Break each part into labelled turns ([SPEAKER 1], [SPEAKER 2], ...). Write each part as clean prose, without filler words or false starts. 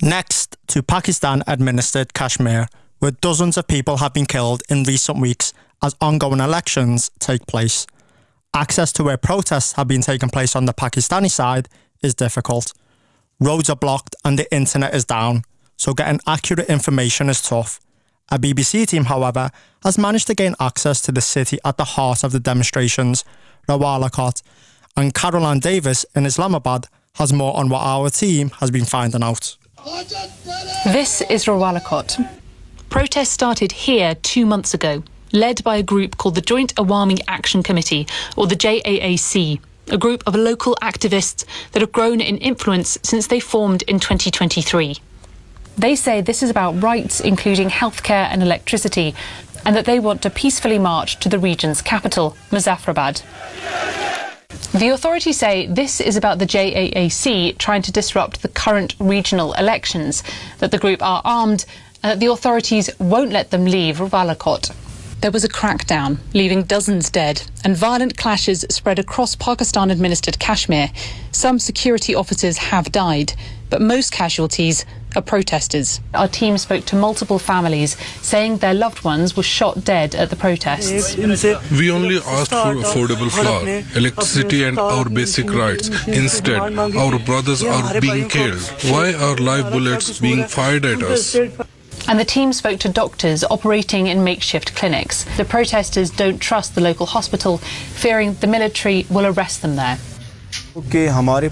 [SPEAKER 1] Next to Pakistan-administered Kashmir, where dozens of people have been killed in recent weeks as ongoing elections take place. Access to where protests have been taking place on the Pakistani side is difficult. Roads are blocked and the internet is down, so getting accurate information is tough. A BBC team, however, has managed to gain access to the city at the heart of the demonstrations, Rawalakot, and Caroline Davis in Islamabad has more on what our team has been finding out.
[SPEAKER 2] This is Rawalakot. Protests started here 2 months ago, led by a group called the Joint Awami Action Committee, or the JAAC, a group of local activists that have grown in influence since they formed in 2023. They say this is about rights including healthcare and electricity, and that they want to peacefully march to the region's capital, Muzaffarabad. The authorities say this is about the JAAC trying to disrupt the current regional elections, that the group are armed, and that the authorities won't let them leave Rawalakot. There was a crackdown, leaving dozens dead, and violent clashes spread across Pakistan-administered Kashmir. Some security officers have died, but most casualties are protesters. Our team spoke to multiple families, saying their loved ones were shot dead at the protests.
[SPEAKER 3] We only asked for affordable flour, electricity and our basic rights. Instead, our brothers are being killed. Why are live bullets being fired at us?
[SPEAKER 2] And the team spoke to doctors operating in makeshift clinics. The protesters don't trust the local hospital, fearing the military will arrest them there.
[SPEAKER 4] We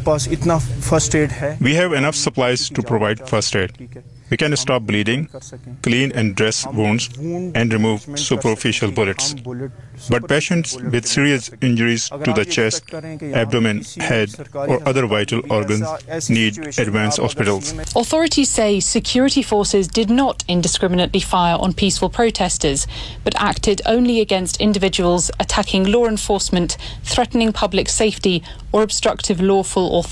[SPEAKER 5] have enough supplies to provide first aid. We can stop bleeding, clean and dress wounds, and remove superficial bullets. But patients with serious injuries to the chest, abdomen, head, or other vital organs need advanced hospitals.
[SPEAKER 2] Authorities say security forces did not indiscriminately fire on peaceful protesters, but acted only against individuals attacking law enforcement, threatening public safety, or obstructive lawful authority.